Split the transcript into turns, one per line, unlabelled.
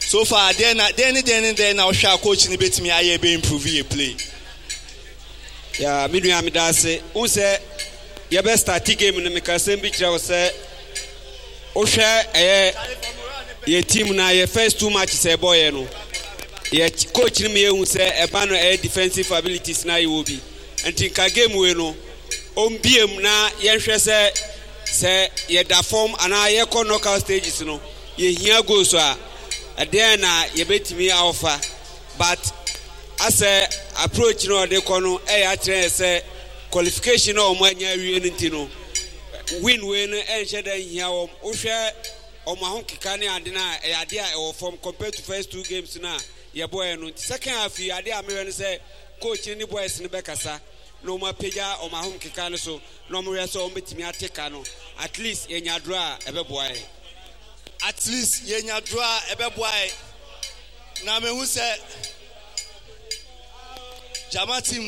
So far, then now shall coach ni bet me I be improve a play.
Yeah, Midway Amidase, who said, your best start game in the Mikasim Beach, I was say, Osha, your team now, your first 2 matches, a boy, no. Your coach me who say, a banner defensive abilities now you will be. And think a game we know. BM na yɛhwɛ sɛ yɛda form ana yɛkɔ knockout stages no yɛhia goals a ɛdɛn na yɛbɛtumi awɔfa but as a approach no ɔde kɔ no ɛyɛ akyerɛ sɛ qualification na ɔmo anya awie no nti no win we no ɛnhyɛ da nhia wɔm wohwɛ ɔmo ahokeka ne ade na ɛyɛ ade a ɛwɔ form compared to first 2 games na yɛbɔɛ no second half yi ade a mehwɛ no sɛ coach ne boys no bɛkasa no ma peja o ma hom keka no so no mo reso o betimi ateka no at least yenya draw ebeboae
at least yenya draw ebeboae na me hu se Jama team